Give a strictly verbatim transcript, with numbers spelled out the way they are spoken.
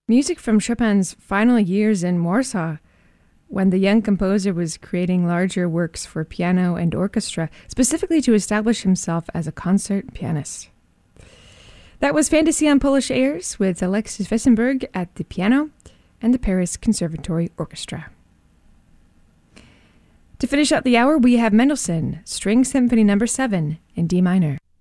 Music from Chopin's final years in Warsaw, when the young composer was creating larger works for piano and orchestra, specifically to establish himself as a concert pianist. That was Fantasy on Polish Airs with Alexis Wissenberg at the piano and the Paris Conservatory Orchestra. To finish out the hour, we have Mendelssohn, String Symphony Number seven in D minor.